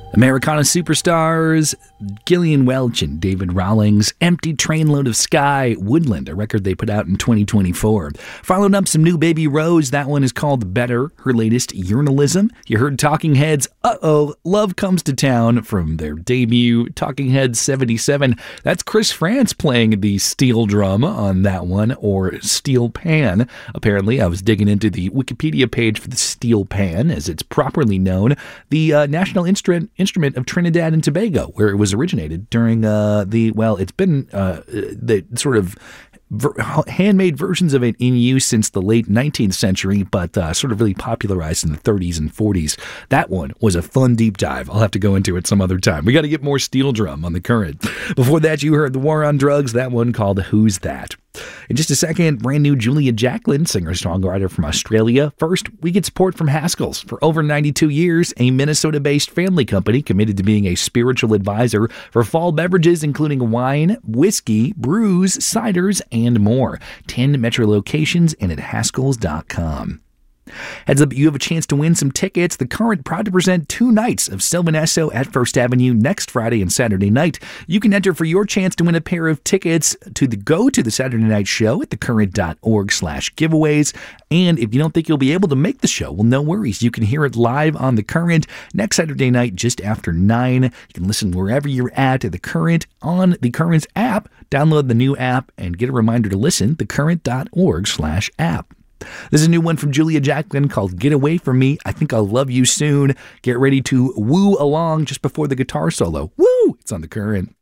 Americana superstars Gillian Welch and David Rawlings, Empty Trainload of Sky, Woodland, a record they put out in 2024. Followed up some new Baby Rose, that one is called Better, her latest Urinalism. You heard Talking Heads' Uh-Oh, Love Comes to Town from their debut Talking Heads 77. That's Chris France playing the steel drum on that one, or steel pan. Apparently, I was digging into the Wikipedia page for the steel pan, as it's properly known, the national instrument of Trinidad and Tobago, where it was originated during it's been the sort of handmade versions of it in use since the late 19th century, but sort of really popularized in the 30s and 40s. That one was a fun deep dive. I'll have to go into it some other time. We got to get more steel drum on the current. Before that, you heard The War on Drugs, that one called Who's That? In just a second, brand new Julia Jacklin, singer-songwriter from Australia. First, we get support from Haskell's. For over 92 years, a Minnesota-based family company committed to being a spiritual advisor for fall beverages, including wine, whiskey, brews, ciders, and more. 10 metro locations and at Haskells.com. Heads up, you have a chance to win some tickets. The Current proud to present 2 nights of Sylvan Esso at First Avenue next Friday and Saturday night. You can enter for your chance to win a pair of tickets to the Saturday night show at thecurrent.org/giveaways. And if you don't think you'll be able to make the show, well, no worries. You can hear it live on The Current next Saturday night just after 9. You can listen wherever you're at The Current on The Current's app. Download the new app and get a reminder to listen, thecurrent.org/app. There's a new one from Julia Jacklin called Get Away From Me, I Think I'll Love You Soon. Get ready to woo along just before the guitar solo. Woo! It's on The Current.